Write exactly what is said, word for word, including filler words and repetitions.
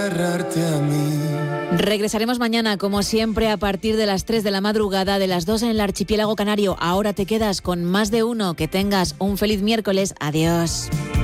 Regresaremos mañana, como siempre, a partir de las tres de la madrugada, de las dos en el archipiélago canario. Ahora te quedas con Más de Uno. Que tengas un feliz miércoles. Adiós.